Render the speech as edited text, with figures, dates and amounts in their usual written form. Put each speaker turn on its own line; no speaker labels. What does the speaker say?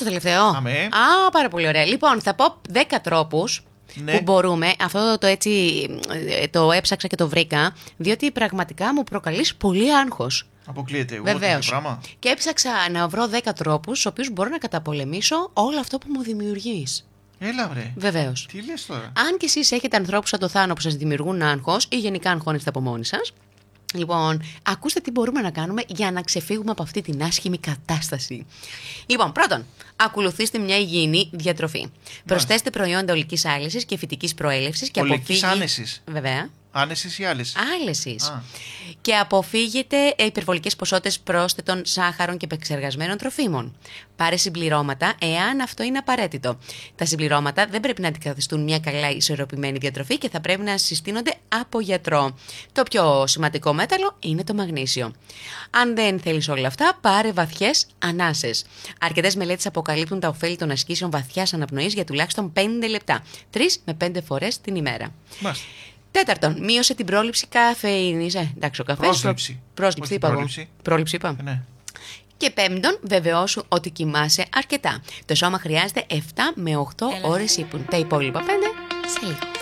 στο τελευταίο.
Αμέ.
Α, πάρα πολύ ωραία. Λοιπόν, θα πω 10 τρόπους που μπορούμε. Αυτό το έψαξα και το βρήκα, διότι πραγματικά μου προκαλείς πολύ άγχος.
Αποκλείεται.
Βεβαίως. Και έψαξα να βρω 10 τρόπους, στους οποίους μπορώ να καταπολεμήσω όλο αυτό που μου δημιουργείς.
Έλα, βρε.
Βεβαίως.
Τι λες τώρα.
Αν και εσείς έχετε ανθρώπους σαν το Θάνο που σας δημιουργούν άγχος ή γενικά αγχώνεστε από μόνοι σας, λοιπόν, ακούστε τι μπορούμε να κάνουμε για να ξεφύγουμε από αυτή την άσχημη κατάσταση. Λοιπόν, πρώτον, ακολουθήστε μια υγιεινή διατροφή. Προσθέστε προϊόντα ολικής άλεσης και φυτικής προέλευσης και
ολικής άνεσης.
Βέβαια.
Άνεσης ή άλεσης.
Άλεσης. Και αποφύγετε υπερβολικές ποσότητες πρόσθετων σάχαρων και επεξεργασμένων τροφίμων. Πάρε συμπληρώματα εάν αυτό είναι απαραίτητο. Τα συμπληρώματα δεν πρέπει να αντικαθιστούν μια καλά ισορροπημένη διατροφή και θα πρέπει να συστήνονται από γιατρό. Το πιο σημαντικό μέταλλο είναι το μαγνήσιο. Αν δεν θέλεις όλα αυτά, πάρε βαθιές ανάσες. Αρκετές μελέτες αποκαλύπτουν τα ωφέλη των ασκήσεων βαθιάς αναπνοής για τουλάχιστον 5 λεπτά. 3 με 5 φορές την ημέρα.
Μάλιστα.
Τέταρτον, μείωσε την πρόληψη καφεΐνης. Εντάξει, ο καφές.
Πρόσληψη.
είπα εγώ. Πρόληψη είπα.
Ναι.
Και πέμπτον, βεβαιώσου ότι κοιμάσαι αρκετά. Το σώμα χρειάζεται 7 με 8 ώρες ύπνου. Τα υπόλοιπα 5 σε λίγο.